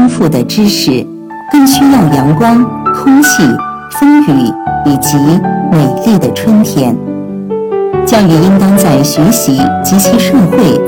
富的知识，更需要阳光、空气、风雨以及美丽的春天。教育应当在学习及其社会